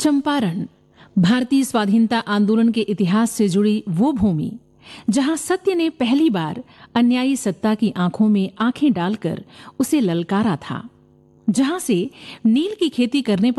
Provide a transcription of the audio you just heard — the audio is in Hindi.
चंपारण भारतीय स्वाधीनता आंदोलन के इतिहास से जुड़ी वो भूमि जहां सत्य ने पहली बार अन्यायी सत्ता की आंखों में आंखें डालकर उसे ललकारा था, जहां से नील की खेती करने पर